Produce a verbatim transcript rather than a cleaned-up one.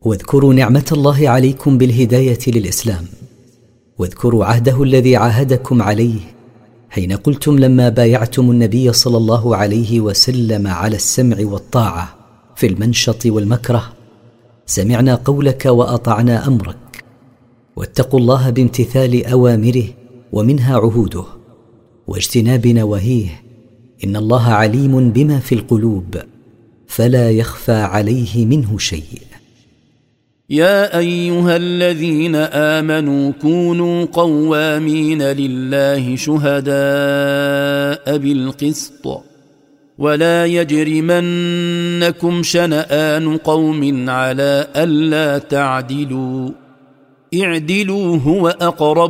واذكروا نعمة الله عليكم بالهداية للإسلام، واذكروا عهده الذي عاهدكم عليه حين قلتم لما بايعتم النبي صلى الله عليه وسلم على السمع والطاعة في المنشط والمكره: سمعنا قولك وأطعنا أمرك. واتقوا الله بامتثال أوامره ومنها عهوده واجتناب نواهيه، إن الله عليم بما في القلوب فلا يخفى عليه منه شيء. يا أيها الذين آمنوا كونوا قوامين لله شهداء بالقسط، ولا يجرمنكم شنآن قوم على ألا تعدلوا، اعدلوا هو أقرب